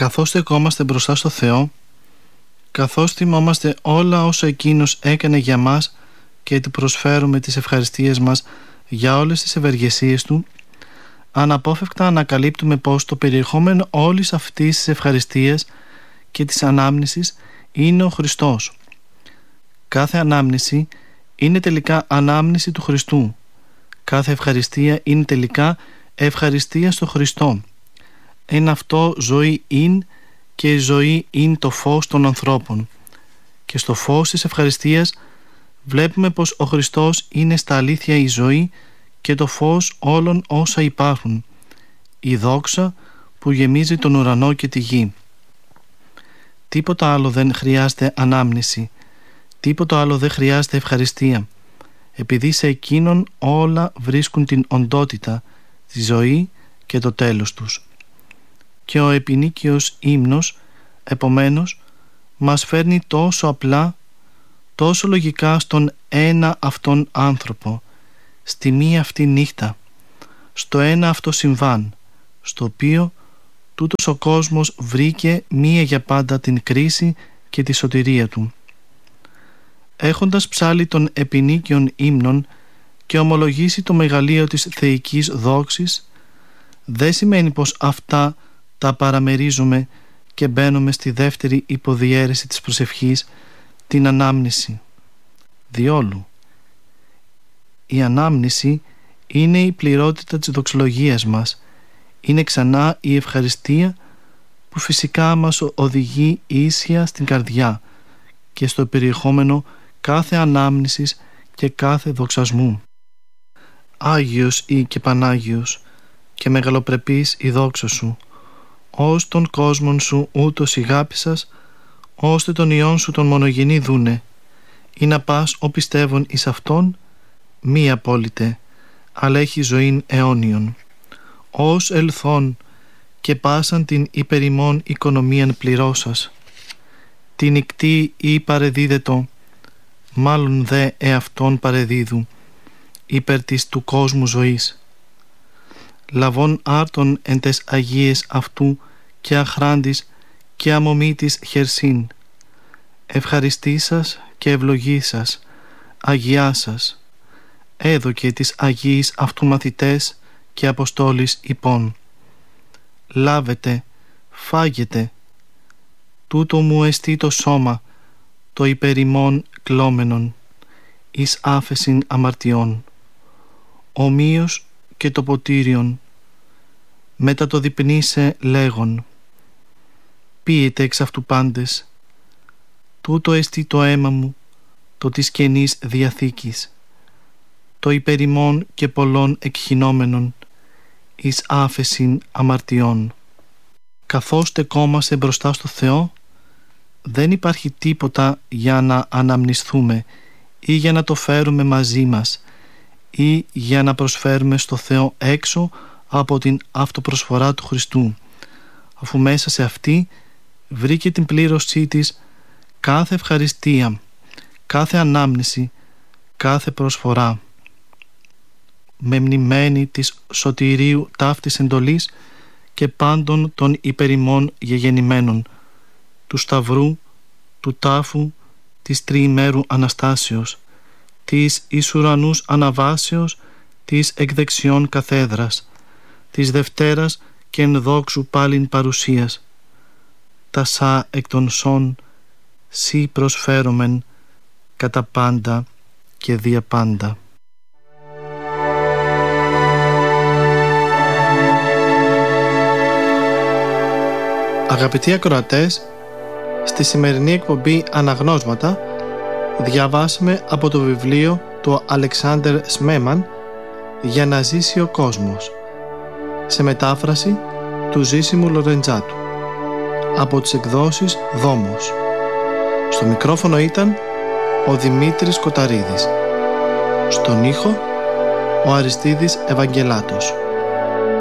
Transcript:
Καθώς στεκόμαστε μπροστά στο Θεό, καθώς θυμόμαστε όλα όσα Εκείνος έκανε για μας και Του προσφέρουμε τις ευχαριστίες μας για όλες τις ευεργεσίες Του, αναπόφευκτα ανακαλύπτουμε πως το περιεχόμενο όλης αυτής της ευχαριστίας και της ανάμνησης είναι ο Χριστός. Κάθε ανάμνηση είναι τελικά ανάμνηση του Χριστού. Κάθε ευχαριστία είναι τελικά ευχαριστία στο Χριστό. Εν αυτό ζωή είναι και η ζωή είναι το φως των ανθρώπων. Και στο φως της ευχαριστίας βλέπουμε πως ο Χριστός είναι στα αλήθεια η ζωή και το φως όλων όσα υπάρχουν, η δόξα που γεμίζει τον ουρανό και τη γη. Τίποτα άλλο δεν χρειάζεται ανάμνηση, τίποτα άλλο δεν χρειάζεται ευχαριστία, επειδή σε Εκείνον όλα βρίσκουν την οντότητα, τη ζωή και το τέλος τους. Και ο επινίκιος ύμνος, επομένως, μας φέρνει τόσο απλά, τόσο λογικά στον ένα αυτόν άνθρωπο, στη μία αυτή νύχτα, στο ένα αυτό συμβάν, στο οποίο τούτος ο κόσμος βρήκε μία για πάντα την κρίση και τη σωτηρία του. Έχοντας ψάλει των επινίκιων ύμνων και ομολογήσει το μεγαλείο της θεϊκής δόξης, δεν σημαίνει πως αυτά τα παραμερίζουμε και μπαίνουμε στη δεύτερη υποδιέρεση της προσευχής, την ανάμνηση. Διόλου. Η ανάμνηση είναι η πληρότητα της δοξολογίας μας, είναι ξανά η ευχαριστία που φυσικά μας οδηγεί ίσια στην καρδιά και στο περιεχόμενο κάθε ανάμνησης και κάθε δοξασμού. Άγιος ή και Πανάγιος και μεγαλοπρεπής η δόξα σου, ως τον κόσμον σου ούτως ηγάπησας, ώστε τον Υιόν σου τον μονογενή δούνε, ή να πας ο πιστεύων εις Αυτόν, μη απόλυτε, αλλά έχει ζωήν αιώνιον, ως ελθόν και πάσαν την υπερημών οικονομίαν πληρώσας, την ικτή ή παρεδίδετο, μάλλον δε εαυτόν παρεδίδου, υπέρ της του κόσμου ζωής. Λαβών άρτων εν τες αγίες αυτού και αχράντης και αμομήτης χερσίν, ευχαριστήσας και ευλογήσας, αγιάσας, έδωκε τις αγίης αυτού μαθητές και αποστόλης υπών. Λάβετε, φάγετε, τούτο μου εστί το σώμα, το υπερημών κλώμενον, εις άφεσιν αμαρτιών. Ομοίως και το ποτήριον, μετά το διπνήσε λέγον, πίετε εξ αυτού πάντες, τούτο εστί το αίμα μου, το της καινής διαθήκης, το υπερημών και πολλών εκχυνόμενων, εις άφεσιν αμαρτιών. Καθώς στεκόμαστε μπροστά στο Θεό, δεν υπάρχει τίποτα για να αναμνησθούμε ή για να το φέρουμε μαζί μας ή για να προσφέρουμε στο Θεό έξω από την αυτοπροσφορά του Χριστού, αφού μέσα σε αυτή βρήκε την πλήρωσή της κάθε ευχαριστία, κάθε ανάμνηση, κάθε προσφορά. Με μνημένη της σωτηρίου ταύτης εντολής και πάντων των υπερημών γεγεννημένων, του Σταυρού, του τάφου, της τριημέρου Αναστάσεως, της εις ουρανούς αναβάσεως, της εκδεξιών καθέδρας, της Δευτέρας και εν δόξου πάλιν παρουσίας. Τα σα εκ των σών, σοι προσφέρομεν κατά πάντα και δια πάντα. Αγαπητοί ακροατές, στη σημερινή εκπομπή Αναγνώσματα διαβάσαμε από το βιβλίο του Αλεξάνδερ Σμέμαν «Για να ζήσει ο κόσμος», σε μετάφραση του Ζήσιμου Λορεντζάτου, από τις εκδόσεις Δόμος. Στο μικρόφωνο ήταν ο Δημήτρης Κοταρίδης. Στον ήχο ο Αριστίδης Ευαγγελάτος.